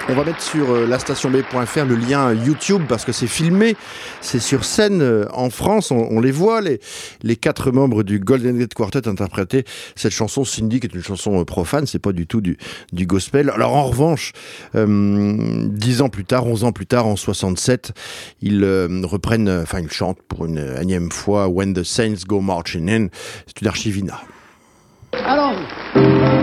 On va mettre sur lastationb.fr le lien YouTube parce que c'est filmé, c'est sur scène en France, on les voit, les 4 membres du Golden Gate Quartet interpréter cette chanson Cindy qui est une chanson profane, c'est pas du tout du gospel. Alors en revanche, 10 ans plus tard, 11 ans plus tard, en 67, ils ils chantent pour une énième fois When the Saints Go Marching In, c'est une archivina. Alors,